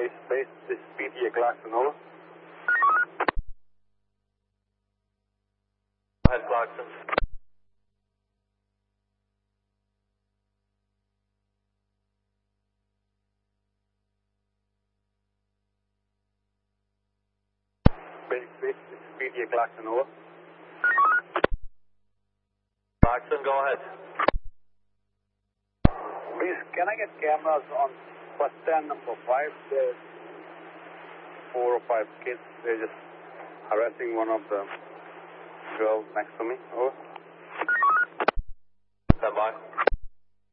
Base, this is PTA Clarkson, over. Go ahead, Clarkson. Base, this is PTA Clarkson, over. Clarkson, go ahead. Please, can I get cameras on bus stand number 5? There's 4 or 5 kids. They're just harassing one of the girls next to me. Over. Stand by.